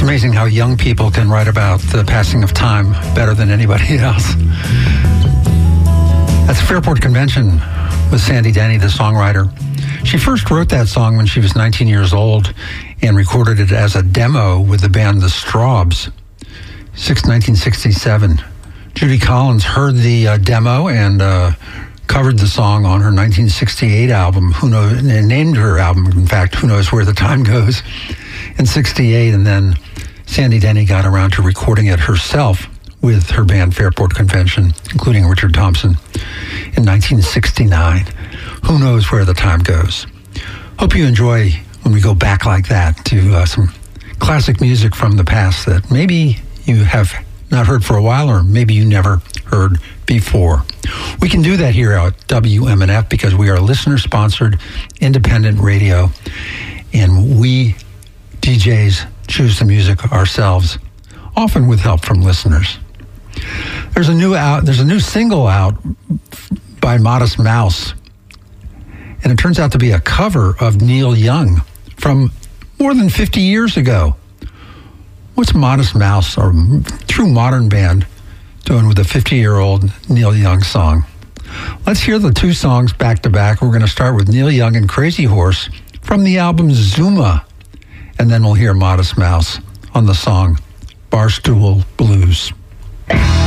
amazing how young people can write about the passing of time better than anybody else. That's Fairport Convention with Sandy Denny, the songwriter. She first wrote that song when she was 19 years old and recorded it as a demo with the band The Strawbs, 1967. Judy Collins heard the demo and covered the song on her 1968 album, Who Knows, and named her album, in fact, Who Knows Where the Time Goes, in 68. And then Sandy Denny got around to recording it herself with her band Fairport Convention, including Richard Thompson, in 1969. Who Knows Where the Time Goes. Hope you enjoy when we go back like that to some classic music from the past that maybe you have not heard for a while, or maybe you never heard before. We can do that here at WMNF because we are listener-sponsored independent radio, and we DJs choose the music ourselves, often with help from listeners. There's a new single out by Modest Mouse, and it turns out to be a cover of Neil Young from more than 50 years ago. What's Modest Mouse, or true modern band, doing with a 50-year-old Neil Young song? Let's hear the two songs back to back. We're going to start with Neil Young and Crazy Horse from the album Zuma, and then we'll hear Modest Mouse on the song Barstool Blues.